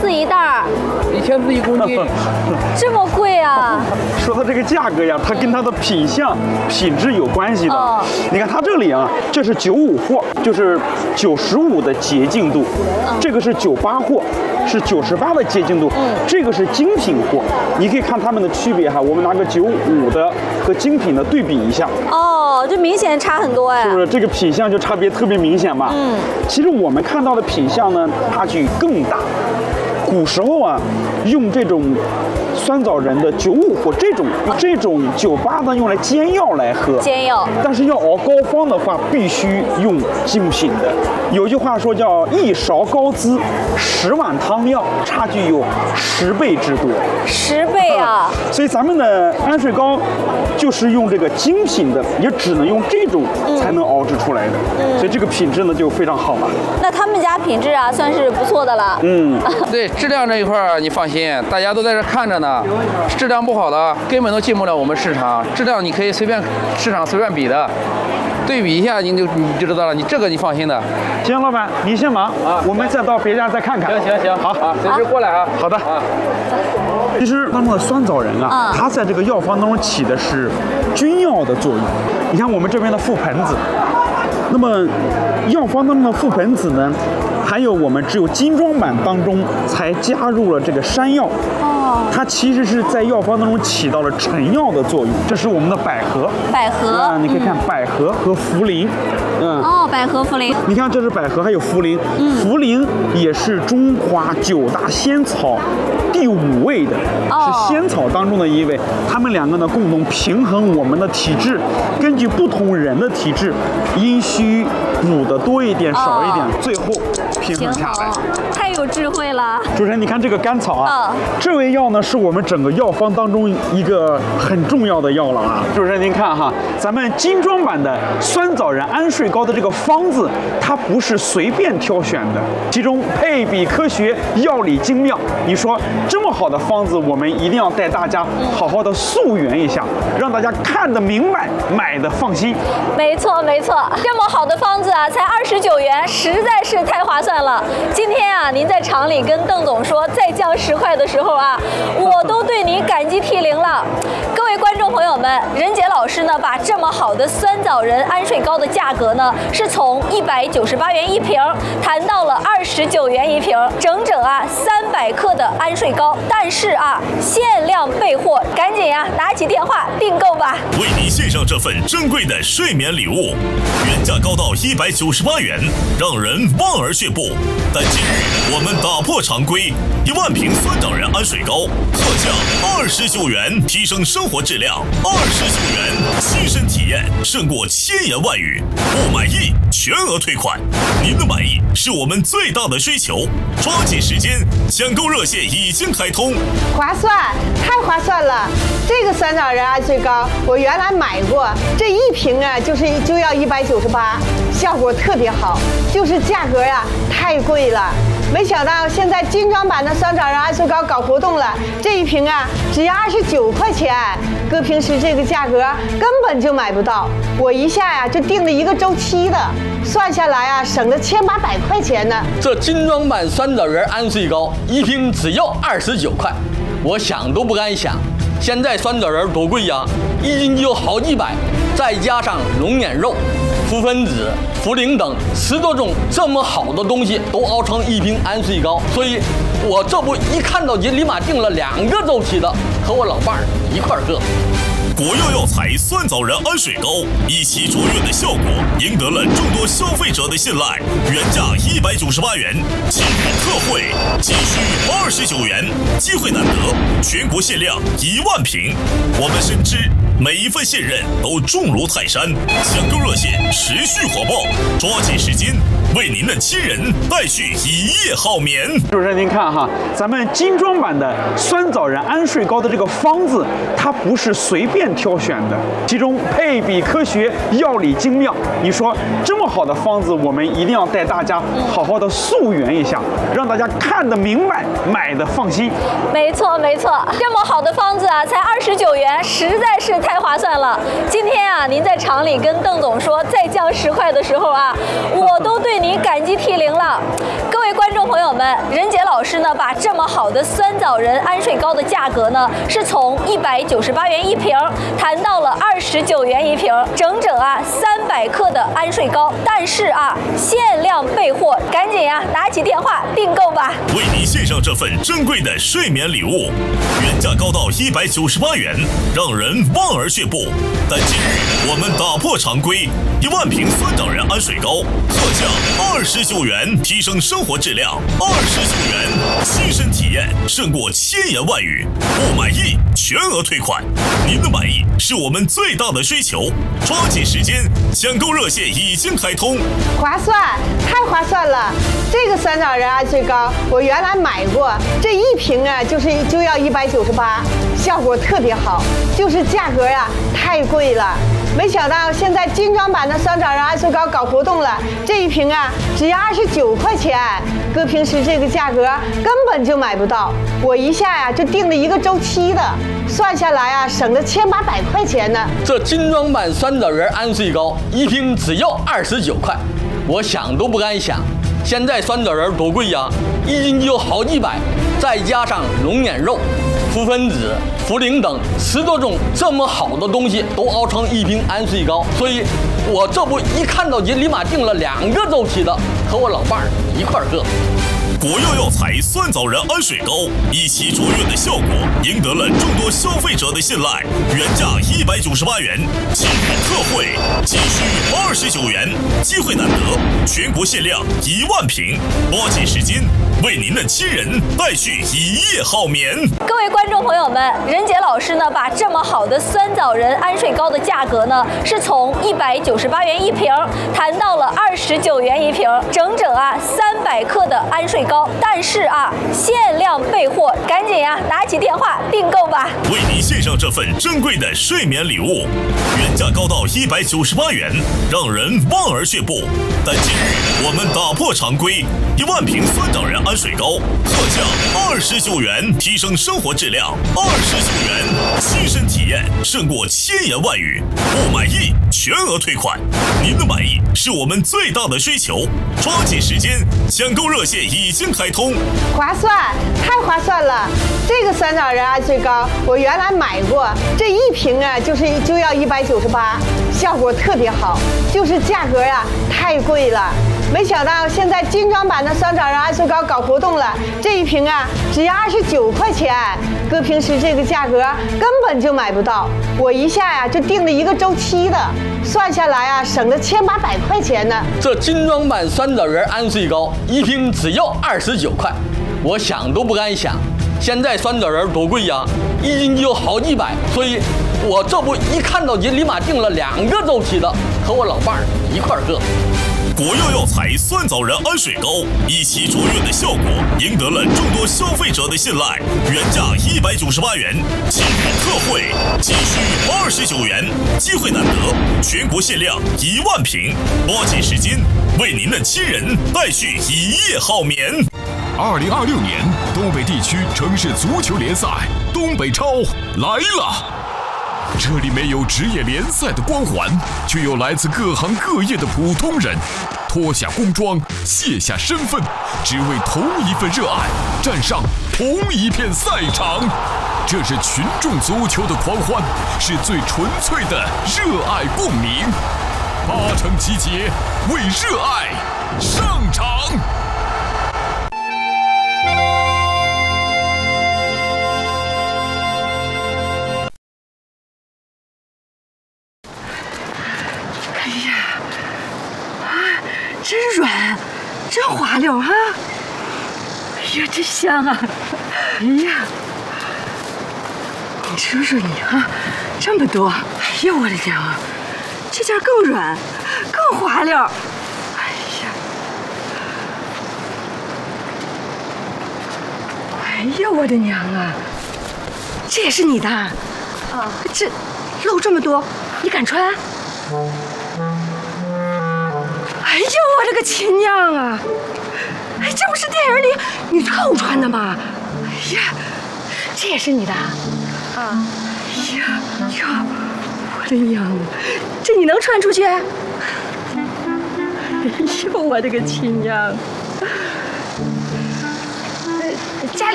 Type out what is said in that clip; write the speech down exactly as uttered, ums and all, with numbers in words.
四一袋儿， 一千四一公斤， 这么贵啊？ 说到这个价格呀，它跟它的品相、品质有关系的。 哦、 你看它这里啊，这是九五货，就是九十五的洁净度；嗯、这个是九八货，是九十八的洁净度。嗯，这个是精品货。你可以看它们的区别哈。我们拿个九五的和精品的对比一下。 哦，这明显差很多哎。 是不是这个品相就差别特别明显嘛？嗯，其实我们看到的品相呢，差距更大。古时候啊，用这种酸枣仁的九五或这种这种酒吧呢，用来煎药来喝。 煎药。但是要熬膏方的话，必须用精品的。有句话说叫一勺高滋，十碗汤药，差距有十倍之多。 十倍啊！ 所以咱们的安睡膏就是用这个精品的，也只能用这种才能熬制出来的。嗯、所以这个品质呢就非常好了。 那他们家品质啊，算是不错的了。 嗯， 对。质量这一块儿你放心，大家都在这看着呢。质量不好的根本都进不了我们市场。质量你可以随便市场随便比的，对比一下你就你就知道了。你这个你放心的。 行，老板你先忙啊，我们再到别家再看看。 行行行，好啊，随时过来啊。 好的。啊。其实当中的酸枣仁啊，它在这个药方当中起的是君药的作用。你看我们这边的覆盆子，那么药方当中的覆盆子呢？还有我们只有精装版当中才加入了这个山药，哦，它其实是在药方当中起到了成药的作用。这是我们的百合， 百合啊，你可以看百合和茯苓， 嗯，哦，百合茯苓， 你看这是百合还有茯苓，嗯，茯苓也是中华九大仙草第五位的，哦、是仙草当中的一位。它们两个呢共同平衡我们的体质，根据不同人的体质，阴虚补的多一点少一点，哦、最后平衡下来。 太有智慧了。 主持人，你看这个甘草啊，哦、这味药呢是我们整个药方当中一个很重要的药了啊。主持人您看哈，咱们精装版的酸枣仁安睡膏的这个方子，它不是随便挑选的，其中配比科学，药理精妙。你说这么好的方子，我们一定要带大家好好的溯源一下，让大家看得明白，买的放心。 没错没错，这么好的方子啊，才二十九元，实在是太划算了。今天啊，您在厂里跟邓总说再降十块的时候啊，我都对您感激涕零了。各位观众朋友们，任杰老师呢，把这么好的酸枣仁安睡膏的价格呢，是从一百九十八元一瓶谈到了二十九元一瓶，整整啊三百克的安睡膏。但是啊，限量备货，赶紧呀、啊，拿起电话订购吧。 为您献上这份珍贵的睡眠礼物，原价高到一百九十八元，让人望而却步。但今日我们打破常规，一万瓶酸枣仁安睡膏特价二十九元，提升生活质量。二十九元，亲身体验胜过千言万语。不满意全额退款，您的满意是我们最大的追求。抓紧时间，抢购热线已经开通。 划算，太划算了！这个酸枣仁安睡膏我原来买过，这一瓶啊就是就要一百九十八，效果特别好，就是价格呀、啊、太贵了。没想到现在精装版的酸枣仁安睡膏搞活动了，这一瓶啊只要二十九块钱，搁平时这个价格根本就买不到。我一下呀、啊、就订了一个周期的，算下来啊省了千八百块钱呢。 这精装版酸枣仁安睡膏一瓶只要二十九块，我想都不敢想。现在酸枣仁多贵呀，一斤就好几百，再加上龙眼肉、覆盆子、茯苓等十多种这么好的东西都熬成一瓶安睡膏，所以我这不一看到就立马订了两个周期的，和我老伴儿一块儿喝。 国药药材酸枣仁安睡膏一起卓越的效果，赢得了众多消费者的信赖。原价一百九十八元，今日特惠仅需二十九元，机会难得，全国限量一万瓶。我们深知每一份信任都重如泰山，抢购热线持续火爆，抓紧时间为您的亲人带去一夜好眠。 主持人您看哈，咱们精装版的酸枣仁安睡膏的这个方子，它不是随便挑选的，其中配比科学，药理精妙。你说这么好的方子，我们一定要带大家好好的溯源一下，让大家看得明白，买的放心。 没错没错，这么好的方子啊，才二十九元，实在是太划算了。今天啊，您在厂里跟邓总说再降十块的时候啊，我都对您感激涕零了。各位观众众朋友们，任杰老师呢，把这么好的酸枣仁安睡膏的价格呢，是从一百九十八元一瓶谈到了二十九元一瓶，整整啊三百克的安睡膏。但是啊，限量备货，赶紧呀、啊，拿起电话订购吧！ 为您献上这份珍贵的睡眠礼物，原价高到一百九十八元，让人望而却步。但今日我们打破常规，一万瓶酸枣仁安睡膏特价二十九元，提升生活质量。二十九元，亲身体验胜过千言万语。不满意全额退款，您的满意是我们最大的追求。抓紧时间，抢购热线已经开通。 划算，太划算了！这个酸枣仁安睡膏我原来买过，这一瓶啊就是就要一百九十八，效果特别好，就是价格呀、啊、太贵了。没想到现在精装版的酸枣仁安睡膏搞活动了，这一瓶啊只要二十九块钱，搁平时这个价格根本就买不到。我一下呀、啊、就订了一个周期的，算下来啊省了千八百块钱呢。 这精装版酸枣仁安睡膏一瓶只要二十九块，我想都不敢想。现在酸枣仁多贵呀，一斤就好几百，再加上龙眼肉、覆盆子、茯苓等十多种这么好的东西都熬成一瓶安睡膏，所以我这不一看到就立马订了两个周期的，和我老伴儿一块儿搁。 国药药材酸枣仁安睡膏一起卓越的效果，赢得了众多消费者的信赖。原价一百九十八元，今日特惠仅需二十九元，机会难得，全国限量一万瓶，抓紧时间，为您的亲人带去一夜好眠。 各位观众朋友们，任杰老师呢，把这么好的酸枣仁安睡膏的价格呢，是从一百九十八元一瓶谈到了二十九元一瓶，整整啊三百克的安睡膏。但是啊，限量备货，赶紧呀、啊，拿起电话订购吧！ 为您献上这份珍贵的睡眠礼物，原价高到一百九十八元，让人望而却步。但今日我们打破常规，一万瓶酸枣仁安睡膏特价二十九元，提升生活质量。二十九元，亲身体验胜过千言万语。不满意全额退款，您的满意是我们最大的追求。抓紧时间，抢购热线已经开通。 划算，太划算了！这个酸枣仁安睡膏我原来买过，这一瓶啊就是就要一百九十八，效果特别好，就是价格呀、啊、太贵了。没想到现在精装版的酸枣仁安睡膏搞活动了，这一瓶啊只要二十九块钱，搁平时这个价格根本就买不到。我一下呀、啊、就订了一个周期的，算下来啊省了千八百块钱呢。 这精装版酸枣仁安睡膏一瓶只要二十九块，我想都不敢想。现在酸枣仁多贵呀，一斤就好几百，所以我这不一看到就立马订了两个周期的，和我老伴儿一块儿搁。 国药药材酸枣仁安睡膏一起卓越的效果，赢得了众多消费者的信赖。原价一百九十八元，今日特惠仅需二十九元，机会难得，全国限量一万瓶，抓紧时间，为您的亲人带去一夜好眠。 二零二六年东北地区城市足球联赛东北超来了。这里没有职业联赛的光环，却有来自各行各业的普通人，脱下工装，卸下身份，只为同一份热爱，站上同一片赛场。这是群众足球的狂欢，是最纯粹的热爱共鸣。八成集结，为热爱上场。 真软，真滑溜哈！哎呀，真香啊！哎呀，你说说你啊，这么多！哎呀，我的娘啊，这件更软，更滑溜！哎呀，哎呀，我的娘啊！这也是你的？啊，这露这么多，你敢穿？哎呦，我这个亲娘啊！哎，这不是电影里女特务穿的吗？哎呀，这也是你的？啊！哎呀哟，我的娘啊！这你能穿出去？哎呦，我的个亲娘！ 家里